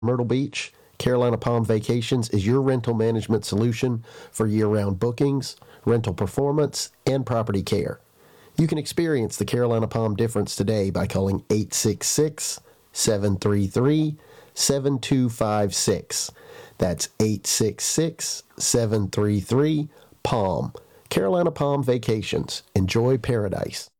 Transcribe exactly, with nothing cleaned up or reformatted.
Myrtle Beach, Carolina Palm Vacations is your rental management solution for year-round bookings, rental performance, and property care. You can experience the Carolina Palm difference today by calling eight six six, seven three three, seven two five six. That's eight six six, seven three three, PALM. Carolina Palm Vacations. Enjoy paradise.